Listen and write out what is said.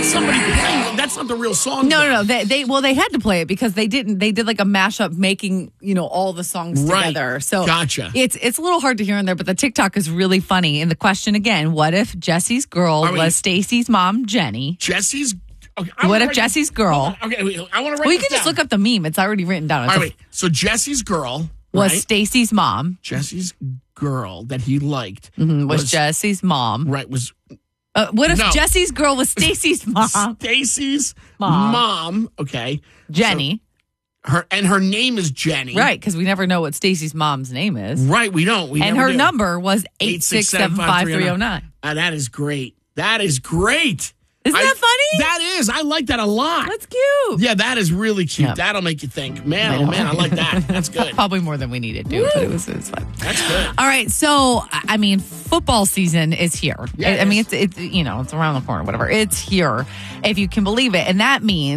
that's somebody playing. That's not the real song. No. They had to play it because they didn't. They did like a mashup, making all the songs together. So gotcha. It's a little hard to hear in there, but the TikTok is really funny. And the question again: what if Jesse's girl was Stacy's mom, Jenny? Jesse's. Okay, what if Jesse's girl? Okay, wait, I want to write. Well, you this can just down. look up the meme. It's already written down. All right, so Jesse's girl was Stacy's mom. Jesse's girl that he liked was Jesse's mom. Right. Was. What if Jesse's girl was Stacy's mom? Stacy's mom. Okay. Jenny. So her name is Jenny. Right, because we never know what Stacy's mom's name is. Right, we don't. And her number was 8675309. That is great. That is great. Isn't that funny? That is. I like that a lot. That's cute. Yeah, that is really cute. Yep. That'll make you think. Man, oh man, I like that. That's good. Probably more than we needed to, but it was fun. That's good. All right, so I mean, football season is here. Yeah, I mean, it's around the corner, whatever. It's here, if you can believe it, and that means